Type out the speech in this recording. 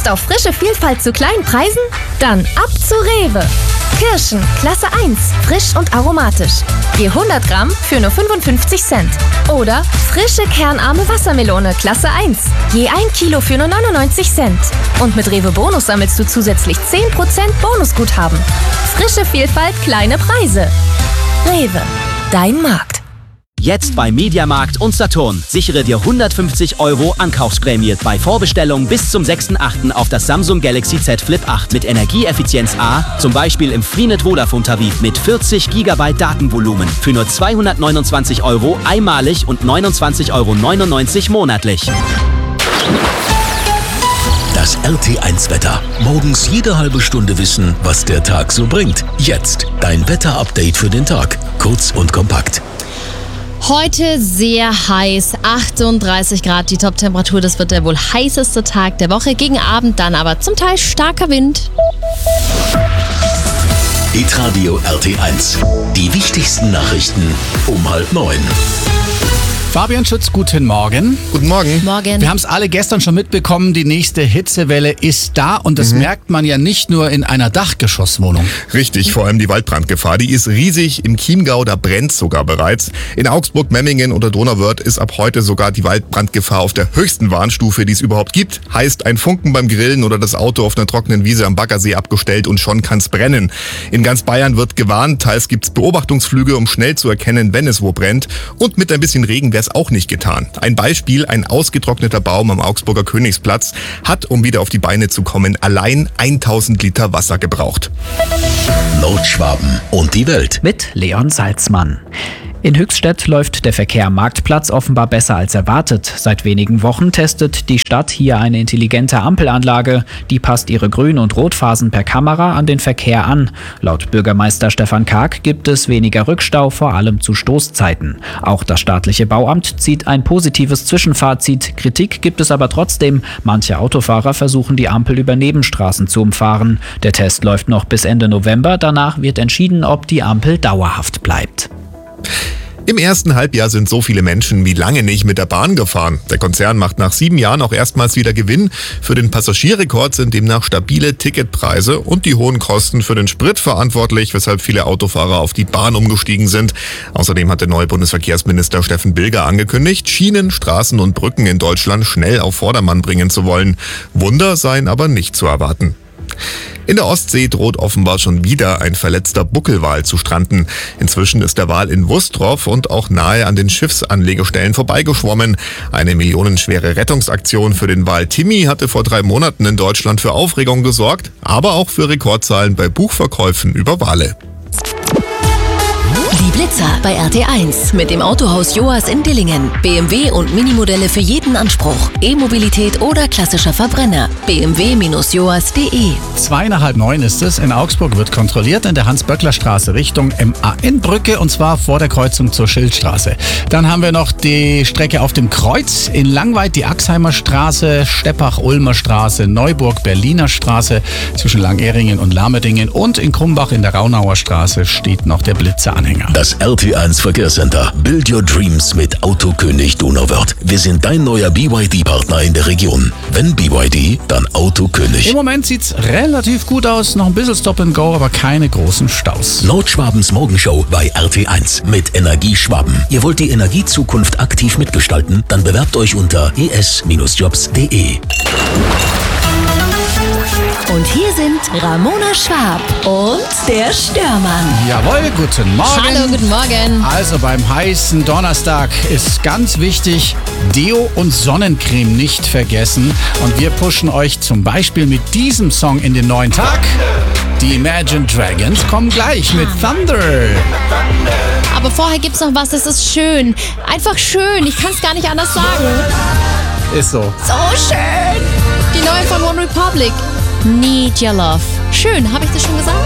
Lust auf frische Vielfalt zu kleinen Preisen? Dann ab zu Rewe. Kirschen, Klasse 1, frisch und aromatisch. Je 100 Gramm für nur 55 Cent. Oder frische kernarme Wassermelone, Klasse 1. Je 1 Kilo für nur 99 Cent. Und mit Rewe Bonus sammelst du zusätzlich 10% Bonusguthaben. Frische Vielfalt, kleine Preise. Rewe, dein Markt. Jetzt bei Mediamarkt und Saturn. Sichere dir 150 € Ankaufsprämie bei Vorbestellung bis zum 6.8. auf das Samsung Galaxy Z Flip 8 mit Energieeffizienz A, zum Beispiel im Freenet Vodafone Tarif mit 40 GB Datenvolumen für nur 229 € einmalig und 29,99 € monatlich. Das RT1-Wetter. Morgens jede halbe Stunde wissen, was der Tag so bringt. Jetzt dein Wetter-Update für den Tag. Kurz und kompakt. Heute sehr heiß, 38 Grad die Top-Temperatur. Das wird der wohl heißeste Tag der Woche. Gegen Abend dann aber zum Teil starker Wind. Hitradio RT1. Die wichtigsten Nachrichten um 8:30. Fabian Schütz, guten Morgen. Guten Morgen. Morgen. Wir haben es alle gestern schon mitbekommen, die nächste Hitzewelle ist da und das merkt man ja nicht nur in einer Dachgeschosswohnung. Richtig, vor allem die Waldbrandgefahr, die ist riesig. Im Chiemgau, da brennt sogar bereits. In Augsburg, Memmingen oder Donauwörth ist ab heute sogar die Waldbrandgefahr auf der höchsten Warnstufe, die es überhaupt gibt. Heißt, ein Funken beim Grillen oder das Auto auf einer trockenen Wiese am Baggersee abgestellt und schon kann's brennen. In ganz Bayern wird gewarnt, teils gibt's Beobachtungsflüge, um schnell zu erkennen, wenn es wo brennt. Und mit ein bisschen Regen wäre es auch nicht getan. Ein Beispiel, ein ausgetrockneter Baum am Augsburger Königsplatz hat, um wieder auf die Beine zu kommen, allein 1000 Liter Wasser gebraucht. Nordschwaben und die Welt. Mit Leon Salzmann. In Höchstädt läuft der Verkehr am Marktplatz offenbar besser als erwartet. Seit wenigen Wochen testet die Stadt hier eine intelligente Ampelanlage. Die passt ihre Grün- und Rotphasen per Kamera an den Verkehr an. Laut Bürgermeister Stefan Karg gibt es weniger Rückstau, vor allem zu Stoßzeiten. Auch das staatliche Bauamt zieht ein positives Zwischenfazit. Kritik gibt es aber trotzdem. Manche Autofahrer versuchen die Ampel über Nebenstraßen zu umfahren. Der Test läuft noch bis Ende November. Danach wird entschieden, ob die Ampel dauerhaft bleibt. Im ersten Halbjahr sind so viele Menschen wie lange nicht mit der Bahn gefahren. Der Konzern macht nach 7 Jahren auch erstmals wieder Gewinn. Für den Passagierrekord sind demnach stabile Ticketpreise und die hohen Kosten für den Sprit verantwortlich, weshalb viele Autofahrer auf die Bahn umgestiegen sind. Außerdem hat der neue Bundesverkehrsminister Steffen Bilger angekündigt, Schienen, Straßen und Brücken in Deutschland schnell auf Vordermann bringen zu wollen. Wunder seien aber nicht zu erwarten. In der Ostsee droht offenbar schon wieder ein verletzter Buckelwal zu stranden. Inzwischen ist der Wal in Wustrow und auch nahe an den Schiffsanlegestellen vorbeigeschwommen. Eine millionenschwere Rettungsaktion für den Wal Timmy hatte vor 3 Monaten in Deutschland für Aufregung gesorgt, aber auch für Rekordzahlen bei Buchverkäufen über Wale. Die Blitzer bei RT1 mit dem Autohaus Joas in Dillingen. BMW und Minimodelle für jeden Anspruch. E-Mobilität oder klassischer Verbrenner. bmw-joas.de. 8:30 ist es. In Augsburg wird kontrolliert in der Hans-Böckler-Straße Richtung MAN-Brücke und zwar vor der Kreuzung zur Schildstraße. Dann haben wir noch die Strecke auf dem Kreuz. In Langweid die Axheimer Straße, Steppach-Ulmer Straße, Neuburg-Berliner Straße zwischen Langehringen und Lamerdingen und in Krumbach in der Raunauer Straße steht noch der Blitzeranhänger. Das RT1 Verkehrscenter. Build your dreams mit Autokönig Donauwörth. Wir sind dein neuer BYD-Partner in der Region. Wenn BYD, dann Autokönig. Im Moment sieht's relativ gut aus. Noch ein bisschen Stop and Go, aber keine großen Staus. Nordschwabens Morgenshow bei RT1 mit Energieschwaben. Ihr wollt die Energiezukunft aktiv mitgestalten? Dann bewerbt euch unter es-jobs.de. Und hier sind Ramona Schwab und der Störmann. Jawohl, guten Morgen. Hallo, guten Morgen. Also beim heißen Donnerstag ist ganz wichtig, Deo und Sonnencreme nicht vergessen. Und wir pushen euch zum Beispiel mit diesem Song in den neuen Tag. Die Imagine Dragons kommen gleich mit Thunder. Aber vorher gibt's noch was, das ist schön. Einfach schön, ich kann es gar nicht anders sagen. Ist so. So schön. Die neue von One Republic. Need Your Love. Schön, habe ich das schon gesagt?